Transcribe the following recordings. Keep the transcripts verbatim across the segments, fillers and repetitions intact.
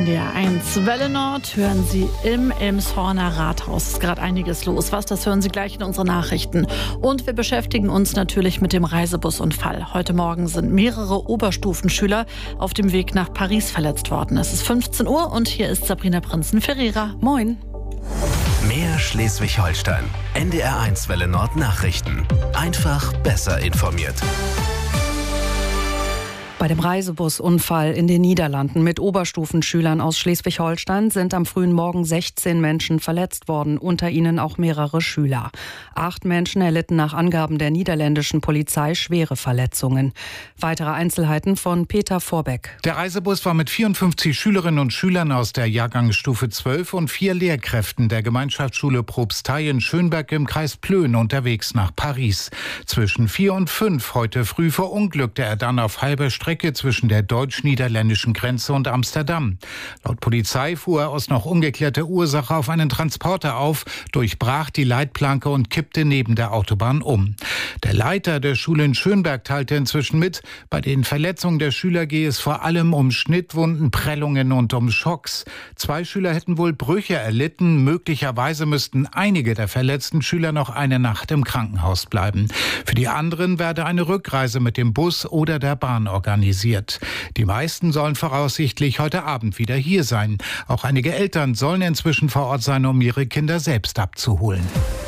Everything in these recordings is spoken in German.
N D R eins Welle Nord hören Sie im Elmshorner Rathaus. Es ist gerade einiges los. Was, das hören Sie gleich in unseren Nachrichten. Und wir beschäftigen uns natürlich mit dem Reisebusunfall. Heute Morgen sind mehrere Oberstufenschüler auf dem Weg nach Paris verletzt worden. Es ist fünfzehn Uhr und hier ist Sabrina Prinzen-Ferreira. Moin. Mehr Schleswig-Holstein. N D R eins Welle Nord Nachrichten. Einfach besser informiert. Bei dem Reisebusunfall in den Niederlanden mit Oberstufenschülern aus Schleswig-Holstein sind am frühen Morgen sechzehn Menschen verletzt worden, unter ihnen auch mehrere Schüler. Acht Menschen erlitten nach Angaben der niederländischen Polizei schwere Verletzungen. Weitere Einzelheiten von Peter Vorbeck. Der Reisebus war mit vierundfünfzig Schülerinnen und Schülern aus der Jahrgangsstufe zwölf und vier Lehrkräften der Gemeinschaftsschule Probstei in Schönberg im Kreis Plön unterwegs nach Paris. Zwischen vier und fünf heute früh verunglückte er dann auf halber Strecke zwischen der deutsch-niederländischen Grenze und Amsterdam. Laut Polizei fuhr er aus noch ungeklärter Ursache auf einen Transporter auf, durchbrach die Leitplanke und kippte neben der Autobahn um. Der Leiter der Schule in Schönberg teilte inzwischen mit, bei den Verletzungen der Schüler gehe es vor allem um Schnittwunden, Prellungen und um Schocks. Zwei Schüler hätten wohl Brüche erlitten. Möglicherweise müssten einige der verletzten Schüler noch eine Nacht im Krankenhaus bleiben. Für die anderen werde eine Rückreise mit dem Bus oder der Bahn organisiert. Die meisten sollen voraussichtlich heute Abend wieder hier sein. Auch einige Eltern sollen inzwischen vor Ort sein, um ihre Kinder selbst abzuholen.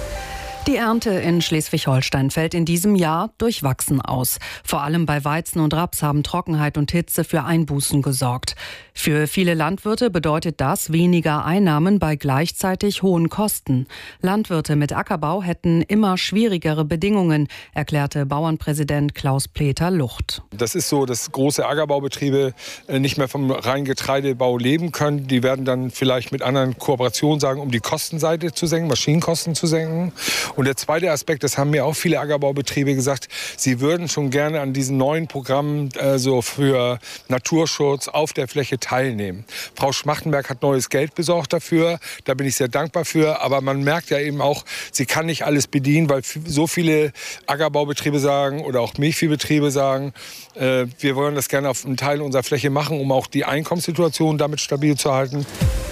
Die Ernte in Schleswig-Holstein fällt in diesem Jahr durchwachsen aus. Vor allem bei Weizen und Raps haben Trockenheit und Hitze für Einbußen gesorgt. Für viele Landwirte bedeutet das weniger Einnahmen bei gleichzeitig hohen Kosten. Landwirte mit Ackerbau hätten immer schwierigere Bedingungen, erklärte Bauernpräsident Klaus-Peter Lucht. Das ist so, dass große Ackerbaubetriebe nicht mehr vom reinen Getreidebau leben können. Die werden dann vielleicht mit anderen Kooperationen sagen, um die Kostenseite zu senken, Maschinenkosten zu senken. Und der zweite Aspekt, das haben mir auch viele Ackerbaubetriebe gesagt, sie würden schon gerne an diesen neuen Programmen äh, so für Naturschutz auf der Fläche teilnehmen. Frau Schmachtenberg hat neues Geld besorgt dafür, da bin ich sehr dankbar für. Aber man merkt ja eben auch, sie kann nicht alles bedienen, weil so viele Ackerbaubetriebe sagen oder auch Milchviehbetriebe sagen, äh, wir wollen das gerne auf einem Teil unserer Fläche machen, um auch die Einkommenssituation damit stabil zu halten.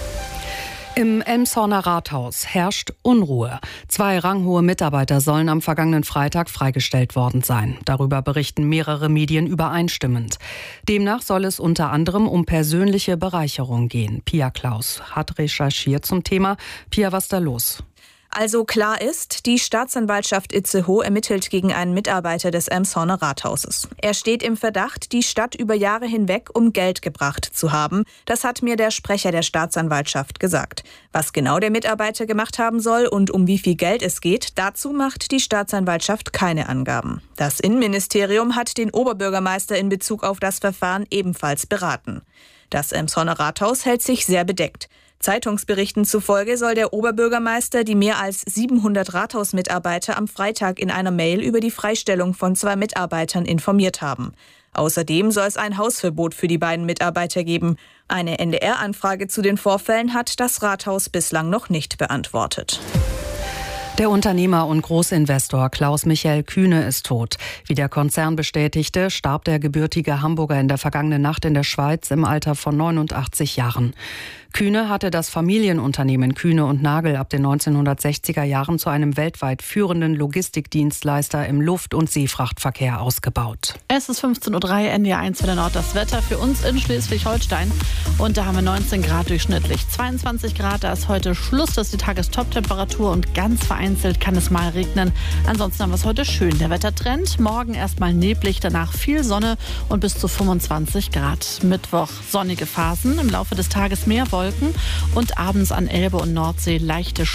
Im Elmshorner Rathaus herrscht Unruhe. Zwei ranghohe Mitarbeiter sollen am vergangenen Freitag freigestellt worden sein. Darüber berichten mehrere Medien übereinstimmend. Demnach soll es unter anderem um persönliche Bereicherung gehen. Pia Klaus hat recherchiert zum Thema. Pia, was da los? Also klar ist, die Staatsanwaltschaft Itzehoe ermittelt gegen einen Mitarbeiter des Elmshorner Rathauses. Er steht im Verdacht, die Stadt über Jahre hinweg um Geld gebracht zu haben. Das hat mir der Sprecher der Staatsanwaltschaft gesagt. Was genau der Mitarbeiter gemacht haben soll und um wie viel Geld es geht, dazu macht die Staatsanwaltschaft keine Angaben. Das Innenministerium hat den Oberbürgermeister in Bezug auf das Verfahren ebenfalls beraten. Das Elmshorner Rathaus hält sich sehr bedeckt. Zeitungsberichten zufolge soll der Oberbürgermeister die mehr als siebenhundert Rathausmitarbeiter am Freitag in einer Mail über die Freistellung von zwei Mitarbeitern informiert haben. Außerdem soll es ein Hausverbot für die beiden Mitarbeiter geben. Eine N D R-Anfrage zu den Vorfällen hat das Rathaus bislang noch nicht beantwortet. Der Unternehmer und Großinvestor Klaus-Michael Kühne ist tot. Wie der Konzern bestätigte, starb der gebürtige Hamburger in der vergangenen Nacht in der Schweiz im Alter von neunundachtzig Jahren. Kühne hatte das Familienunternehmen Kühne und Nagel ab den neunzehnhundertsechziger Jahren zu einem weltweit führenden Logistikdienstleister im Luft- und Seefrachtverkehr ausgebaut. Es ist fünfzehn Uhr drei, N D R eins Welle Nord, das Wetter für uns in Schleswig-Holstein. Und da haben wir neunzehn Grad durchschnittlich. zweiundzwanzig Grad, da ist heute Schluss, das ist die Tagestoptemperatur und ganz vereinzelt kann es mal regnen. Ansonsten haben wir es heute schön. Der Wettertrend, morgen erstmal neblig, danach viel Sonne und bis zu fünfundzwanzig Grad. Mittwoch sonnige Phasen, im Laufe des Tages mehr Wolken und abends an Elbe und Nordsee leichte